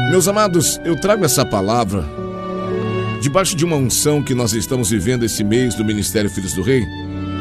Meus amados, eu trago essa palavra debaixo de uma unção que nós estamos vivendo esse mês do Ministério Filhos do Rei,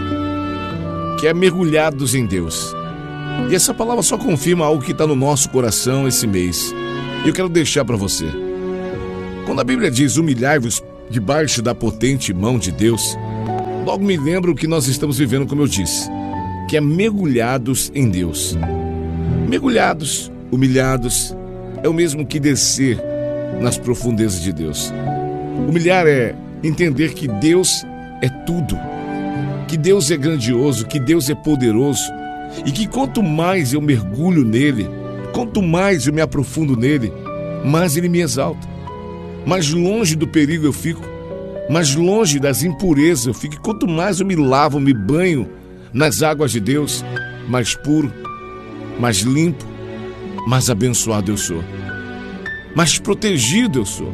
que é mergulhados em Deus. E essa palavra só confirma algo que está no nosso coração esse mês. E eu quero deixar para você. Quando a Bíblia diz humilhai-vos debaixo da potente mão de Deus, logo me lembro o que nós estamos vivendo, como eu disse, que é mergulhados em Deus. Mergulhados, humilhados, é o mesmo que descer nas profundezas de Deus. Humilhar é entender que Deus é tudo, que Deus é grandioso, que Deus é poderoso e que quanto mais eu mergulho nele, quanto mais eu me aprofundo nele, mais ele me exalta. Mais longe do perigo eu fico, mais longe das impurezas eu fico. E quanto mais eu me lavo, me banho nas águas de Deus, mais puro, mais limpo, mais abençoado eu sou, mais protegido eu sou,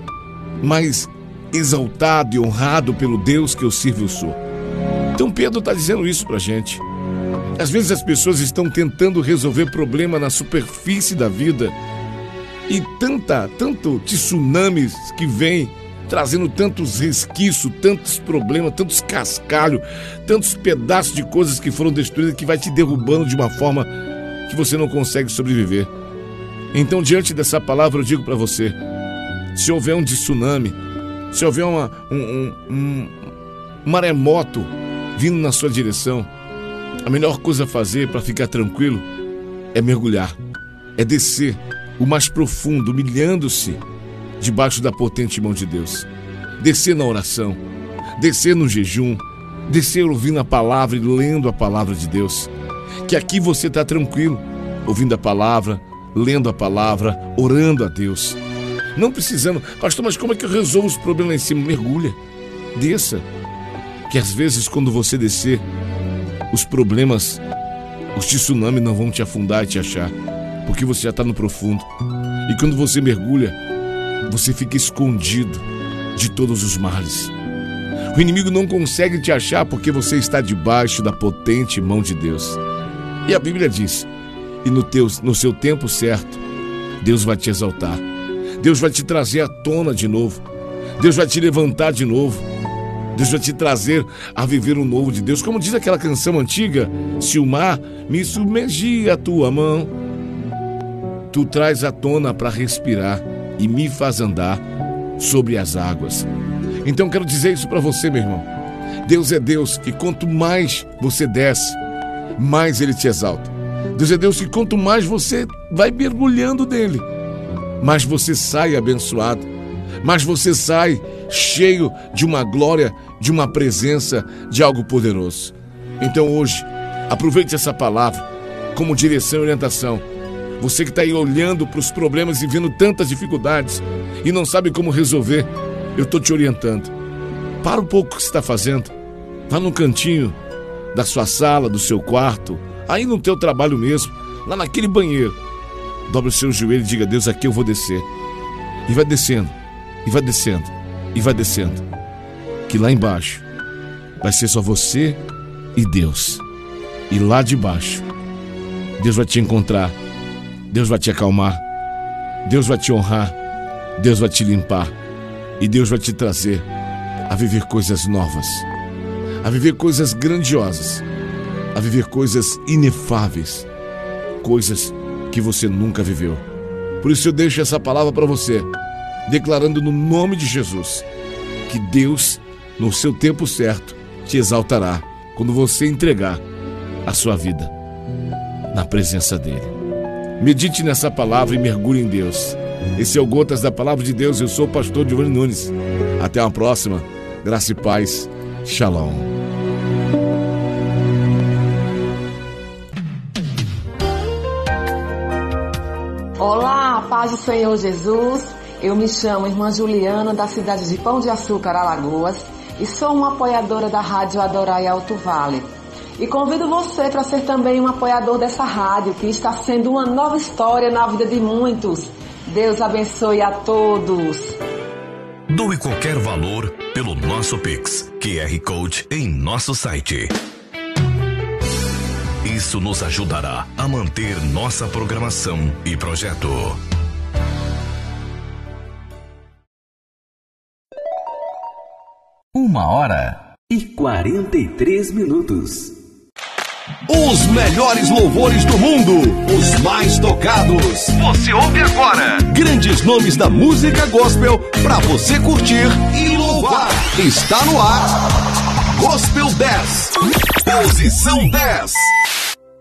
mais exaltado e honrado pelo Deus que eu sirvo eu sou. Então Pedro está dizendo isso pra gente. Às vezes as pessoas estão tentando resolver problema na superfície da vida e tanto tsunamis que vem trazendo tantos resquícios, tantos problemas, tantos cascalhos, tantos pedaços de coisas que foram destruídas, que vai te derrubando de uma forma que você não consegue sobreviver. Então, diante dessa palavra, eu digo para você: se houver um tsunami, se houver um maremoto vindo na sua direção, a melhor coisa a fazer para ficar tranquilo é mergulhar, é descer o mais profundo, humilhando-se debaixo da potente mão de Deus. Descer na oração, descer no jejum, descer ouvindo a palavra e lendo a palavra de Deus. Que aqui você está tranquilo, ouvindo a palavra, lendo a palavra, orando a Deus. Não precisando, pastor, mas como é que eu resolvo os problemas lá em cima? Mergulha, desça. Que às vezes quando você descer, os problemas, os tsunamis não vão te afundar e te achar, porque você já está no profundo. E quando você mergulha, você fica escondido de todos os males. O inimigo não consegue te achar porque você está debaixo da potente mão de Deus. E a Bíblia diz: e no seu tempo certo, Deus vai te exaltar. Deus vai te trazer à tona de novo. Deus vai te levantar de novo. Deus vai te trazer a viver o novo de Deus. Como diz aquela canção antiga: se o mar me submergir a tua mão, tu traz à tona para respirar e me faz andar sobre as águas. Então quero dizer isso para você, meu irmão. Deus é Deus que quanto mais você desce, mais Ele te exalta. Deus é Deus que quanto mais você vai mergulhando nele, mais você sai abençoado, mais você sai cheio de uma glória, de uma presença, de algo poderoso. Então hoje, aproveite essa palavra como direção e orientação. Você que está aí olhando para os problemas e vendo tantas dificuldades e não sabe como resolver, eu estou te orientando. Para um pouco o que você está fazendo. Vá no cantinho da sua sala, do seu quarto, aí no teu trabalho mesmo, lá naquele banheiro. Dobre o seu joelho e diga: Deus, aqui eu vou descer. E vai descendo, e vai descendo, e vai descendo. Que lá embaixo vai ser só você e Deus. E lá de baixo, Deus vai te encontrar. Deus vai te acalmar, Deus vai te honrar, Deus vai te limpar e Deus vai te trazer a viver coisas novas, a viver coisas grandiosas, a viver coisas inefáveis, coisas que você nunca viveu. Por isso eu deixo essa palavra para você, declarando no nome de Jesus que Deus, no seu tempo certo, te exaltará quando você entregar a sua vida na presença dele. Medite nessa palavra e mergulhe em Deus. Esse é o Gotas da Palavra de Deus. Eu sou o pastor Giovanni Nunes. Até uma próxima. Graça e paz. Shalom. Olá, paz do Senhor Jesus. Eu me chamo Irmã Juliana, da cidade de Pão de Açúcar, Alagoas, e sou uma apoiadora da Rádio Adorai Alto Vale. E convido você para ser também um apoiador dessa rádio, que está sendo uma nova história na vida de muitos. Deus abençoe a todos. Doe qualquer valor pelo nosso Pix, QR Code em nosso site. Isso nos ajudará a manter nossa programação e projeto. 1h43. Os melhores louvores do mundo, os mais tocados. Você ouve agora. Grandes nomes da música gospel para você curtir e louvar. Está no ar. Gospel 10. Posição 10.